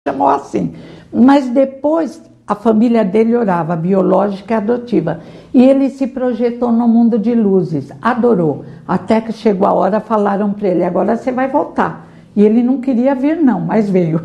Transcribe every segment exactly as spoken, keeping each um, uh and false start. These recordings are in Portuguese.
chamou assim. Mas depois a família dele orava, biológica e adotiva. E ele se projetou no mundo de luzes, adorou. Até que chegou a hora, falaram para ele, agora você vai voltar. E ele não queria vir não, mas veio.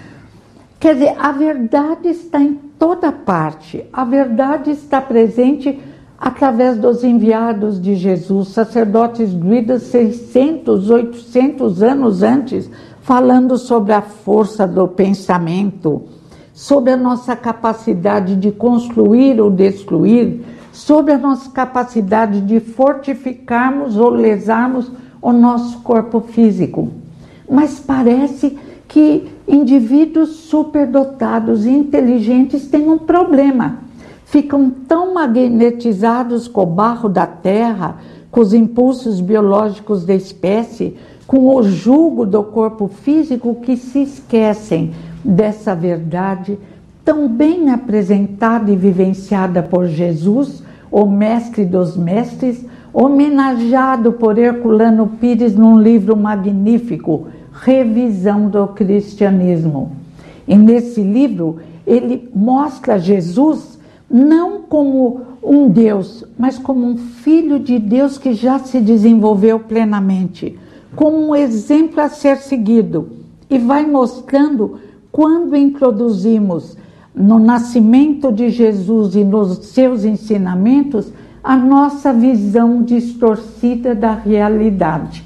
Quer dizer, a verdade está em toda parte. A verdade está presente através dos enviados de Jesus, sacerdotes druidas seiscentos, oitocentos anos antes, falando sobre a força do pensamento, sobre a nossa capacidade de construir ou destruir, sobre a nossa capacidade de fortificarmos ou lesarmos o nosso corpo físico. Mas parece que indivíduos superdotados e inteligentes têm um problema. Ficam tão magnetizados com o barro da terra, com os impulsos biológicos da espécie, com o jugo do corpo físico, que se esquecem dessa verdade tão bem apresentada e vivenciada por Jesus, o mestre dos mestres, homenageado por Herculano Pires num livro magnífico, Revisão do Cristianismo. E nesse livro ele mostra Jesus não como um Deus, mas como um filho de Deus que já se desenvolveu plenamente, como um exemplo a ser seguido, e vai mostrando quando introduzimos no nascimento de Jesus e nos seus ensinamentos a nossa visão distorcida da realidade.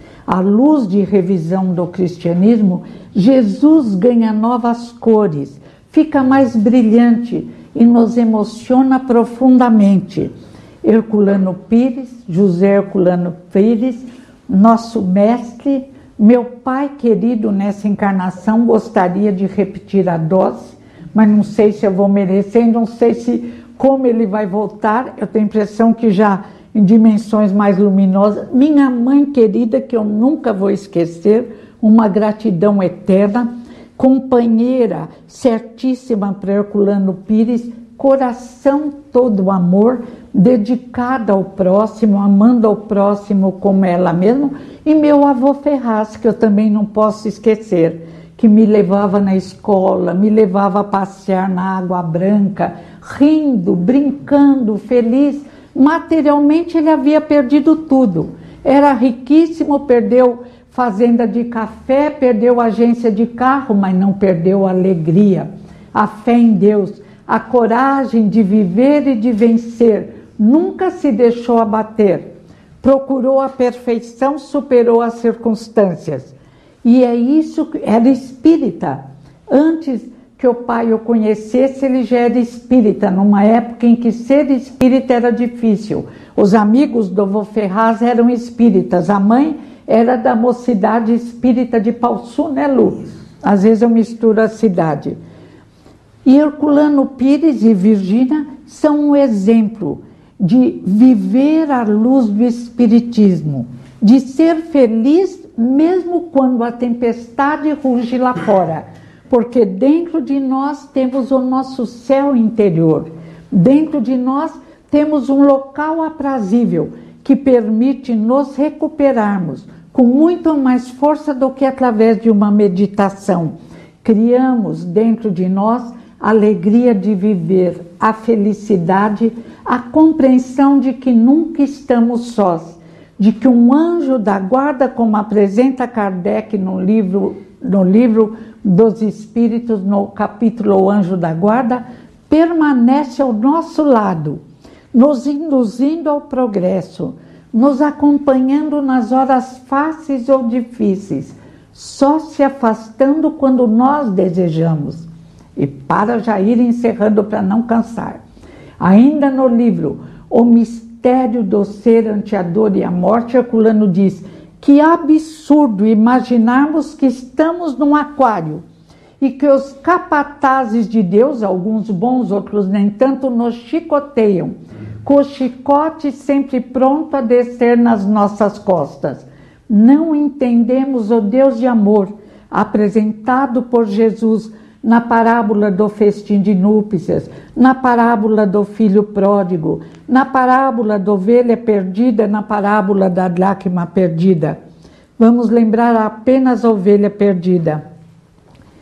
À luz de Revisão do Cristianismo, Jesus ganha novas cores, fica mais brilhante e nos emociona profundamente. Herculano Pires, José Herculano Pires, nosso mestre, meu pai querido nessa encarnação, gostaria de repetir a dose, mas não sei se eu vou merecer, não sei se como ele vai voltar, eu tenho a impressão que já em dimensões mais luminosas. Minha mãe querida, que eu nunca vou esquecer, uma gratidão eterna, companheira certíssima para Herculano Pires, coração todo amor, dedicada ao próximo, amando ao próximo como ela mesma, e meu avô Ferraz, que eu também não posso esquecer, que me levava na escola, me levava a passear na Água Branca, rindo, brincando, feliz. Materialmente ele havia perdido tudo, era riquíssimo, perdeu fazenda de café, perdeu agência de carro, mas não perdeu a alegria, a fé em Deus, a coragem de viver e de vencer, nunca se deixou abater, procurou a perfeição, superou as circunstâncias. E é isso, era espírita. Antes que o pai o conhecesse, ele já era espírita, numa época em que ser espírita era difícil. Os amigos do vô Ferraz eram espíritas, a mãe era da Mocidade Espírita de Paussu, né, Lu? Às vezes eu misturo a cidade. E Herculano Pires e Virgínia são um exemplo de viver à luz do espiritismo, de ser feliz mesmo quando a tempestade ruge lá fora, porque dentro de nós temos o nosso céu interior, dentro de nós temos um local aprazível que permite nos recuperarmos com muito mais força do que através de uma meditação. Criamos dentro de nós a alegria de viver, a felicidade, a compreensão de que nunca estamos sós, de que um anjo da guarda, como apresenta Kardec no livro, no livro dos Espíritos, no capítulo O Anjo da Guarda, permanece ao nosso lado, nos induzindo ao progresso, nos acompanhando nas horas fáceis ou difíceis, só se afastando quando nós desejamos. E para já ir encerrando para não cansar, ainda no livro O Mistério do Ser ante a Dor e a Morte, Herculano diz: que absurdo imaginarmos que estamos num aquário e que os capatazes de Deus, alguns bons, outros nem tanto, nos chicoteiam, com o chicote sempre pronto a descer nas nossas costas. Não entendemos o Deus de amor apresentado por Jesus na parábola do festim de núpcias, na parábola do filho pródigo, na parábola da ovelha perdida, na parábola da dracma perdida. Vamos lembrar apenas a ovelha perdida.